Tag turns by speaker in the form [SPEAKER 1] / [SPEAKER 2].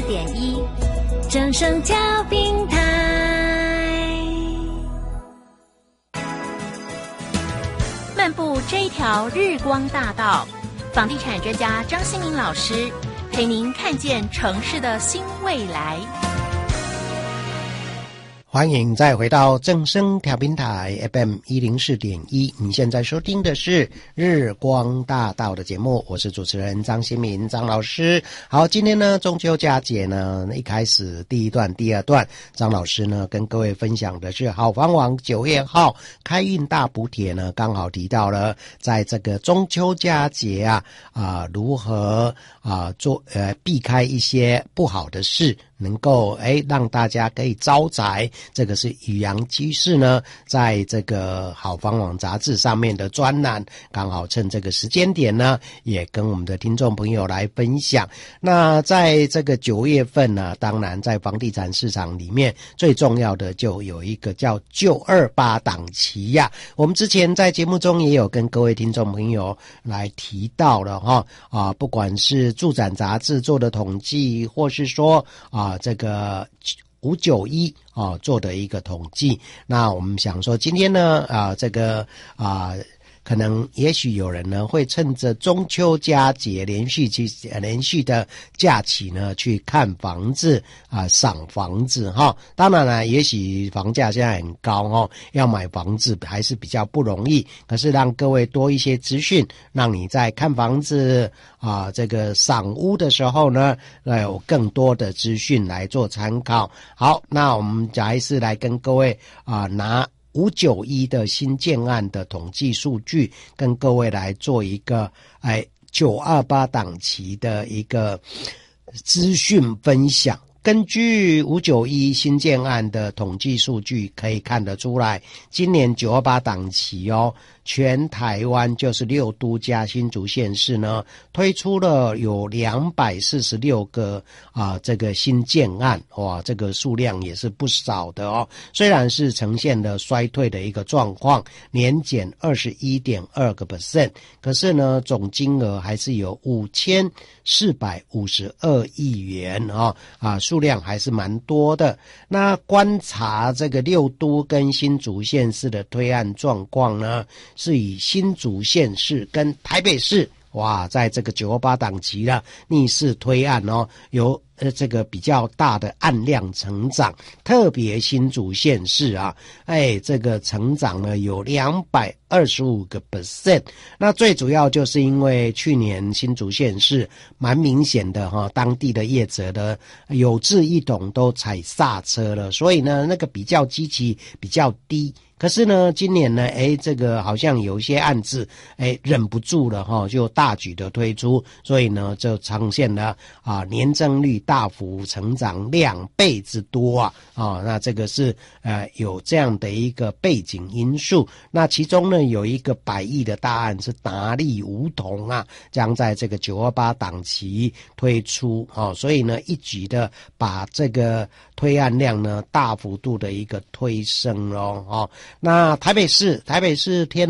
[SPEAKER 1] 104.1正声调频台。漫步这一条日光大道，房地产专家张新民老师陪您看见城市的新未来。
[SPEAKER 2] 欢迎再回到正声调频台 FM 104.1，你现在收听的是日光大道的节目，我是主持人张新民张老师。好，今天呢中秋佳节呢，一开始第一段第二段，张老师呢跟各位分享的是好房网9月号开运大补帖呢，刚好提到了在这个中秋佳节如何避开一些不好的事，能够让大家可以招财。这个是宇阳居士呢在这个好房网杂志上面的专栏，刚好趁这个时间点呢也跟我们的听众朋友来分享。那在这个9月份呢，当然在房地产市场里面最重要的就有一个叫928档期呀。我们之前在节目中也有跟各位听众朋友来提到了不管是住展杂志做的统计，或是说这个591做的一个统计。那我们想说今天呢可能也许有人呢会趁着中秋佳节连续的假期呢去看房子赏房子当然了，也许房价现在很高要买房子还是比较不容易，可是让各位多一些资讯，让你在看房子这个赏屋的时候呢有更多的资讯来做参考。好，那我们还是来跟各位拿591的新建案的统计数据，跟各位来做一个928档期的一个资讯分享。根据591新建案的统计数据可以看得出来，今年928档期全台湾就是6都加新竹县市呢推出了有246个这个新建案，哇，这个数量也是不少的虽然是呈现了衰退的一个状况，年减21.2%，可是呢总金额还是有5452亿元数量还是蛮多的。那观察这个6都跟新竹县市的推案状况呢，是以新竹县市跟台北市在这个928档期了逆势推案有这个比较大的案量成长，特别新竹县市这个成长呢有225%。那最主要就是因为去年新竹县市蛮明显的当地的业者的有志一同都踩刹车了，所以呢那个比较基期比较低。可是呢今年呢这个好像有一些案子忍不住了就大举的推出，所以呢就呈现了年增率大幅成长2倍之多那这个是有这样的一个背景因素。那其中呢有一个100亿的大案是达利梧桐将在这个928档期推出所以呢一举的把这个推案量呢大幅度的一个推升那台北市天